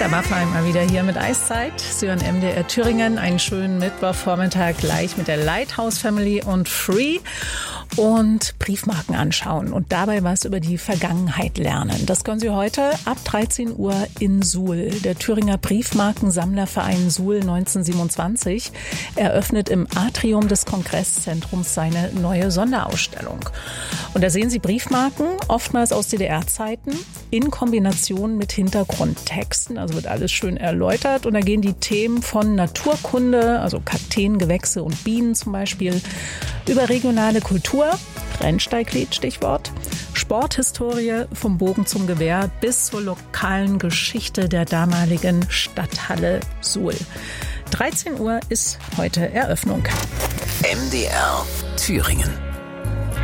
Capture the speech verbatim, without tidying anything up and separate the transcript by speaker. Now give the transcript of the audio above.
Speaker 1: Peter Maffay mal wieder hier mit Eiszeit. Sie hören M D R Thüringen. Einen schönen Mittwochvormittag gleich mit der Lighthouse Family und Free. Und Briefmarken anschauen und dabei was über die Vergangenheit lernen. Das können Sie heute ab dreizehn Uhr in Suhl. Der Thüringer Briefmarkensammlerverein Suhl neunzehnhundertsiebenundzwanzig eröffnet im Atrium des Kongresszentrums seine neue Sonderausstellung. Und da sehen Sie Briefmarken, oftmals aus D D R-Zeiten, in Kombination mit Hintergrundtexten. Also wird alles schön erläutert. Und da gehen die Themen von Naturkunde, also Kakteen, Gewächse und Bienen zum Beispiel, über regionale Kultur, Rennsteiglied, Stichwort, Sporthistorie vom Bogen zum Gewehr bis zur lokalen Geschichte der damaligen Stadthalle Suhl. dreizehn Uhr ist heute Eröffnung.
Speaker 2: M D R Thüringen.